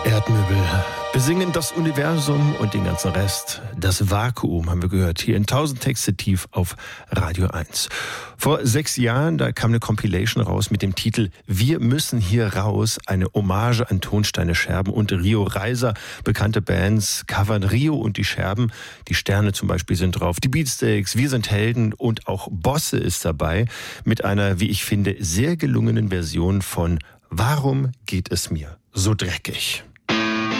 Erdmöbel besingen das Universum und den ganzen Rest. Das Vakuum haben wir gehört hier in 1000 Texte tief auf Radio 1. Vor 6 Jahren, da kam eine Compilation raus mit dem Titel Wir müssen hier raus, eine Hommage an Tonsteine Scherben und Rio Reiser. Bekannte Bands covern Rio und die Scherben. Die Sterne zum Beispiel sind drauf, die Beatsteaks, Wir sind Helden und auch Bosse ist dabei mit einer, wie ich finde, sehr gelungenen Version von Warum geht es mir so dreckig?